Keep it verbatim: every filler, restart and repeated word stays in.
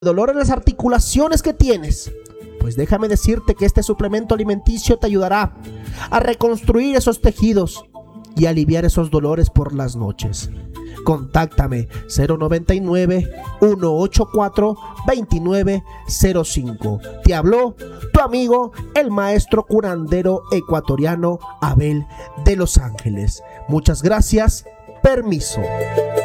dolor en las articulaciones que tienes, pues déjame decirte que este suplemento alimenticio te ayudará a reconstruir esos tejidos y aliviar esos dolores por las noches. Contáctame cero noventa y nueve, uno ocho cuatro, veintinueve cero cinco. Te habló tu amigo, el maestro curandero ecuatoriano Abel de Los Ángeles. Muchas gracias. Permiso.